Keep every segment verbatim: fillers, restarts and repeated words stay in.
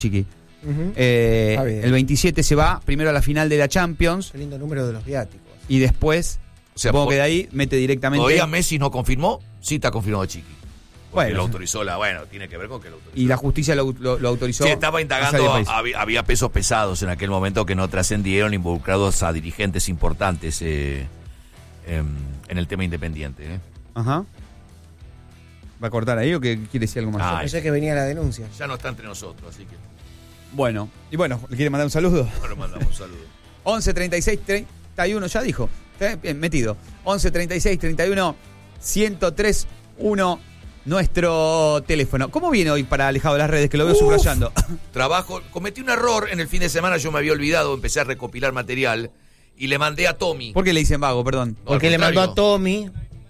Chiqui. Uh-huh. Eh, Ah, bien. el veintisiete se va primero a la final de la Champions Qué lindo número de los viáticos. y después, O sea, supongo por- que de ahí mete directamente. Todavía Messi no confirmó, sí está confirmado Chiqui. Porque Bueno. lo autorizó la, bueno, tiene que ver con que lo autorizó. Y la justicia lo, lo- lo autorizó. Sí, estaba a indagando, salir del país. había, había pesos pesados en aquel momento que no trascendieron, involucrados a dirigentes importantes eh, em, en el tema independiente. ¿eh? Ajá. ¿Va a cortar ahí o que quiere decir algo más? Ah, Pensé que venía la denuncia. Ya no está entre nosotros, así que Bueno, y bueno, ¿le quiere mandar un saludo? le mandamos un saludo. once treinta y seis treinta y uno, ya dijo. Está bien metido. once treinta y seis treinta y uno ciento tres uno, nuestro teléfono. ¿Cómo viene hoy para Alejado de las Redes? Que lo veo Uf. subrayando. Trabajo, cometí un error en el fin de semana, yo me había olvidado, empecé a recopilar material y le mandé a Tommy. ¿Por qué le dicen vago? Perdón. No, Porque al le mandó a contrario. Tommy.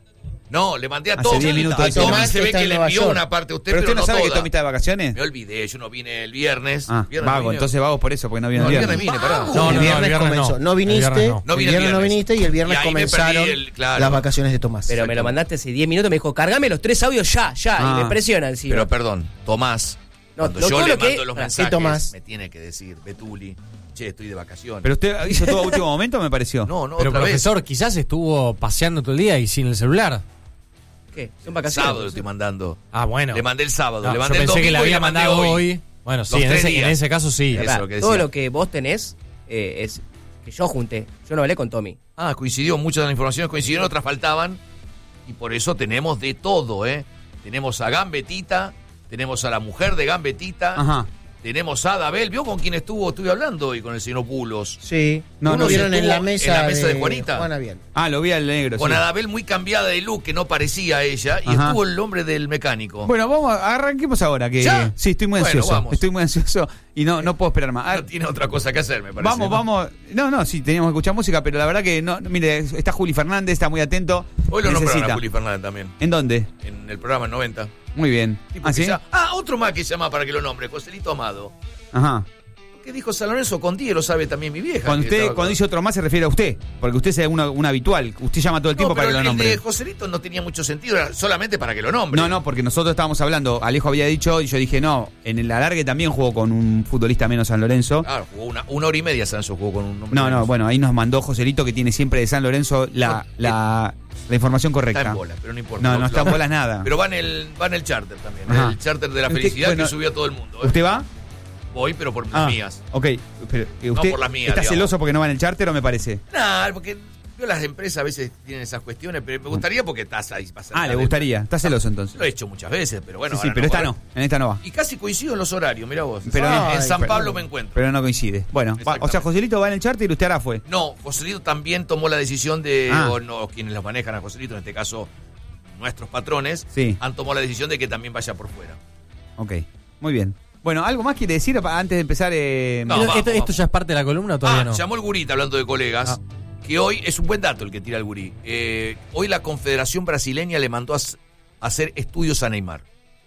No, le mandé a Hace Tommy. diez minutos a dice. Tommy Tomás se ve está que en le Nueva envió York. una parte a usted, ¿Pero pero, usted no no sabe toda. que Tommy está de vacaciones? Me olvidé, yo no vine el viernes. Ah, Viernes vago, no vine. entonces vago por eso, porque no viene No, el el viernes. viernes vine, pará. No, el no, no, viernes el viernes comenzó. no. No, viniste. El viernes no. No el vine el viernes no viernes. viniste y el viernes Y ahí me comenzaron perdí el- claro. las vacaciones de Tomás. Pero me lo mandaste hace diez minutos, me dijo, cargame los tres audios ya, ya, Ah. y me presiona encima. Pero perdón, Tomás, No, cuando lo- yo todo le lo que- mando los Ah, sí, mensajes, Tomás. me tiene que decir, Betuli, che, estoy de vacaciones. Pero usted hizo todo a último momento, me pareció. no, no, Pero otra profesor, quizás estuvo paseando todo el día y sin el celular. ¿Qué? Son vez. vacaciones. Sábado le estoy mandando. Ah, bueno. Le mandé el sábado, No, le yo mandé el pensé que le domingo y había le mandé mandado hoy. hoy. Bueno, sí, Los en tres ese, en días. ese caso sí. Eso Verdad, es lo que todo decía. lo que vos tenés eh, es que yo junté. Yo no hablé con Tommy. Ah, coincidió, muchas de las informaciones coincidieron, otras faltaban. Y por eso tenemos de todo, ¿eh? Tenemos a Gambetita, tenemos a la mujer de Gambetita, Ajá. tenemos a Adabel. ¿Vio con quién estuvo? Estuve hablando hoy con el señor Bulos. Sí. No, No, no, lo vieron estuvo en la mesa, en la mesa de Juanita. Juana bien. Ah, lo vi al negro. Con sí. Adabel muy cambiada de look, que no parecía a ella, y Ajá. estuvo el hombre del mecánico. Bueno, vamos, arranquemos ahora. Que ¿Ya? Sí, estoy muy Bueno, ansioso. vamos. Estoy muy ansioso y no, no puedo esperar más. Ah, No tiene otra cosa que hacer, me parece. Vamos, ¿no? vamos. No, no, sí, teníamos que escuchar música, pero la verdad que no. Mire, está Juli Fernández, está muy atento. Hoy lo nombraron Necesita. a Juli Fernández también, ¿En dónde? en el programa noventa. Muy bien. Tipo ¿Ah, que sí? ya- ah, otro más que se llama para que lo nombre, Joselito Amado. Ajá. ¿Qué dijo San Lorenzo con diez? Lo sabe también mi vieja. Cuando que usted, estaba cuando con- dice otro más, se refiere a usted. Porque usted es una, un habitual. Usted llama todo el tiempo No, para que pero lo el de nombre. Joselito no tenía mucho sentido, era solamente para que lo nombre. No, no, porque nosotros estábamos hablando. Alejo había dicho y yo dije, no, en el alargue también jugó con un futbolista menos San Lorenzo. Claro, jugó una, una hora y media Sancho jugó con un nombre. No, no, menos. bueno, ahí nos mandó Joselito, que tiene siempre de San Lorenzo la, No, la, la información correcta. Está en bola, pero no importa. No, Lo- no está en lo- bolas nada. Pero va en el, va en el charter también, Ajá. el charter de la Usted- felicidad bueno, que subió a todo el mundo. ¿eh? ¿Usted va? Voy, pero por Ah, las mías. ok. Pero, eh, ¿usted por las mías, está digamos. celoso porque no va en el charter o me parece? Nah, porque yo las empresas a veces tienen esas cuestiones, pero me gustaría porque estás ahí. vas a Ah, le estar gustaría. Está celoso entonces. Lo he hecho muchas veces, pero bueno. Sí, sí, ahora pero esta por- no. En esta no va. Y casi coincido en los horarios, mira vos. Pero en, no- en San pero- Pablo me encuentro. Pero no coincide. Bueno, va- o sea, Exactamente. Joselito va en el charter y usted ahora fue. No, Joselito también tomó la decisión de, Ah. o no, quienes los manejan a Joselito, en este caso nuestros patrones, Sí. han tomado la decisión de que también vaya por fuera. Ok, muy bien. Bueno, ¿algo más quiere decir pa- antes de empezar? Eh... No, ¿Esto, vamos, esto- esto vamos. ya es parte de la columna o todavía Ah, no? llamó el Gurita hablando de colegas, que hoy es un buen dato el que tira el Gurí. Eh, hoy la Confederación Brasileña le mandó a, s- a hacer estudios a Neymar.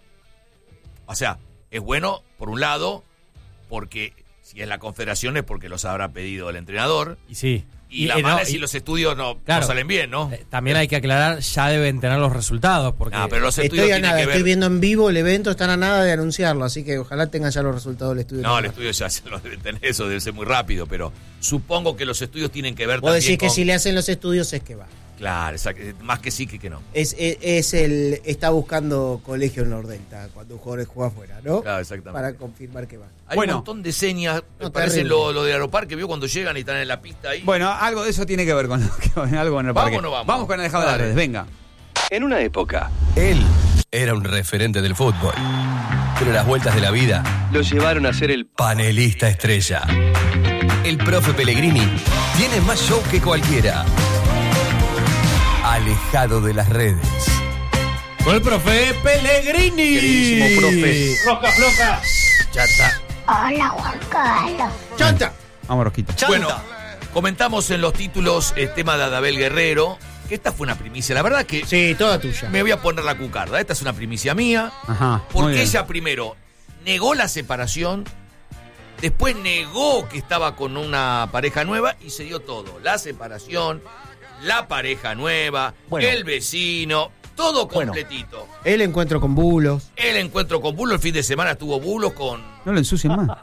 O sea, es bueno, por un lado, porque si es la Confederación es porque los habrá pedido el entrenador. Y sí. Y, la eh, no, mala es si y- los estudios no, Claro. no salen bien, ¿no? eh, también hay que aclarar, ya deben tener los resultados. Porque Ah, pero los estudios Estoy a tienen nada, que ver. estoy viendo en vivo el evento, están a nada de anunciarlo, así que ojalá tengan ya los resultados del estudio. No, el estudio ya se lo deben tener, eso debe ser muy rápido, pero supongo que los estudios tienen que ver Vos también decís que con- si le hacen los estudios es que va. Claro, exacto, más que sí que que no. Es, es, es el está buscando colegio en Nordelta cuando un jugador juega afuera, ¿no? Claro, exactamente. Para confirmar que va. Hay Bueno. un montón de señas, me No, parece terrible. lo, lo de Aeroparque, vio cuando llegan y están en la pista ahí. Bueno, algo de eso tiene que ver con, con algo en el ¿Vamos parque. o no vamos? Vamos con el dejado de las Dale. redes, venga. En una época, él era un referente del fútbol. Pero las vueltas de la vida lo llevaron a ser el panelista estrella. El profe Pellegrini tiene más show que cualquiera. Alejado de las redes. Con el profe Pellegrini. Queridísimo profe. Roja, floja. Chata. Hola, Juan Carlos. ¡Chanta! Vamos, Rosquito. Bueno, comentamos en los títulos el tema de Adabel Guerrero, que esta fue una primicia. La verdad que Sí, toda tuya. me voy a poner la cucarda. Esta es una primicia mía. Ajá. muy Porque bien. ella primero negó la separación, después negó que estaba con una pareja nueva y se dio todo. La separación, la pareja nueva, Bueno. el vecino, todo Bueno. completito. El encuentro con Bulos. El encuentro con Bulos, el fin de semana estuvo Bulos con No lo ensucien más.